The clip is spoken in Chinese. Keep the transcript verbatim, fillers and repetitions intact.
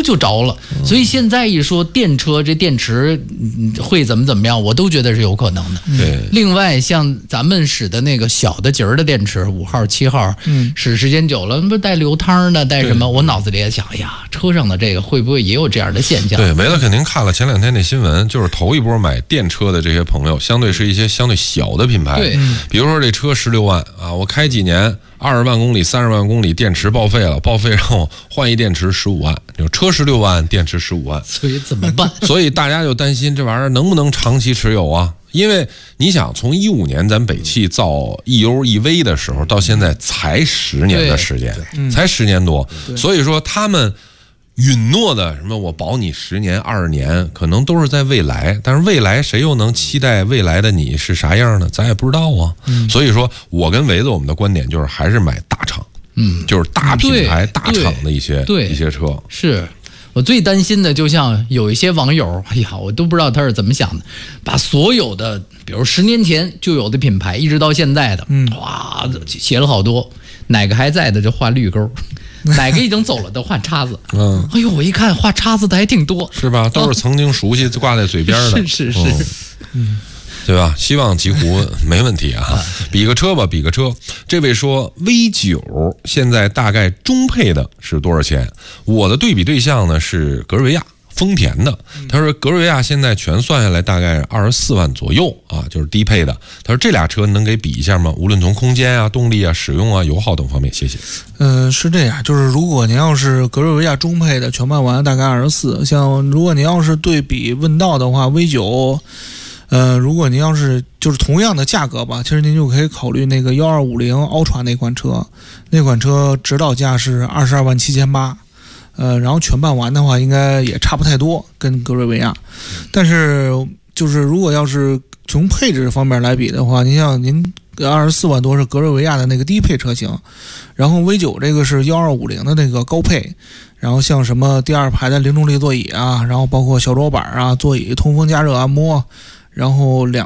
就着了。所以现在一说电车这电池会怎么怎么样，我都觉得是有可能的。 对。 另外，像咱们使的那个小的节儿的电池，五号、七号，嗯，使时间久了，不是带流汤的，带什么？我脑子里也想，哎呀，车上的这个会不会也有这样的现象？ 对，梅子肯定看了前两天那新闻，就是头一波买电车的这些朋友，相对是一些相对小的品牌， 对， 比如说这车十六万啊，我开几年。二十万公里、三十万公里，电池报废了，报废让我换一电池十五万，就车十六万，电池十五万， 所以怎么办？ 所以大家就担心这玩意儿能不能长期持有啊？因为你想，从一五年咱北汽造 E U E V 的时候，到现在才十年的时间，才十年多，所以说他们允诺的什么我保你十年、二十年，可能都是在未来，但是未来谁又能期待未来的你是啥样呢？咱也不知道啊。嗯、所以说我跟维子我们的观点就是还是买大厂，嗯，就是大品牌、大厂的一些一些车。 是我最担心的，就像有一些网友，哎呀，我都不知道他是怎么想的，把所有的，比如十年前就有的品牌，一直到现在的，嗯，哇，写了好多，哪个还在的就画绿勾。哪个已经走了的画叉子，嗯，哎呦，我一看画叉子的还挺多， 是吧？都是曾经熟悉挂在嘴边的， 是是是， 嗯，对吧？希望极狐没问题啊，比个车吧，比个车。这位说 V 九 现在大概中配的是多少钱？我的对比对象呢是格瑞维亚。丰田的，他说格瑞维亚现在全算下来大概二十四万左右啊，就是低配的。他说这俩车能给比一下吗？无论从空间啊、动力啊、使用啊、油耗等方面，谢谢。 嗯、呃，是这样，就是如果您要是格瑞维亚中配的全办完大概二十四，像如果您要是对比问道的话 ，V 九，呃，如果您要是就是同样的价格吧，其实您就可以考虑那个一二五零 Ultra 那款车，那款车指导价是二十二万七千八。呃，然后全办完的话，应该也差不太多，跟格瑞维亚。但是，就是如果要是从配置方面来比的话，您像您二十四万多是格瑞维亚的那个低配车型，然后 V 九 这个是一二五零的那个高配，然后像什么第二排的零重力座椅啊，然后包括小桌板啊、座椅通风加热按摩，然后两